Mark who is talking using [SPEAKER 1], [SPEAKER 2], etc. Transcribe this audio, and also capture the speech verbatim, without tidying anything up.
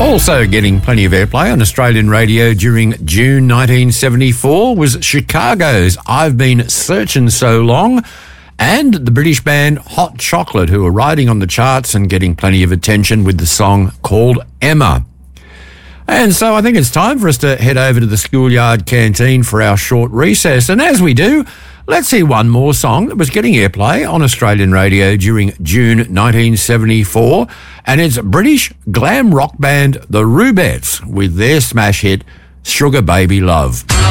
[SPEAKER 1] Also getting plenty of airplay on Australian radio during June nineteen seventy-four was Chicago's I've Been Searching So Long, and the British band Hot Chocolate, who are riding on the charts and getting plenty of attention with the song called Emma. And so I think it's time for us to head over to the schoolyard canteen for our short recess. And as we do, let's hear one more song that was getting airplay on Australian radio during June nineteen seventy-four. And it's British glam rock band The Rubettes with their smash hit, Sugar Baby Love.